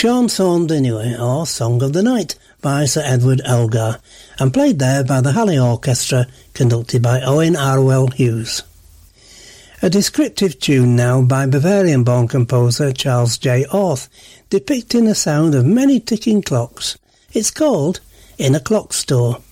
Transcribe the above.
Sean Thorne Dineway, or Song of the Night, by Sir Edward Elgar, and played there by the Halley Orchestra, conducted by Owen Arwell Hughes. A descriptive tune now by Bavarian-born composer Charles J. Orth, depicting the sound of many ticking clocks. It's called In a Clock Store.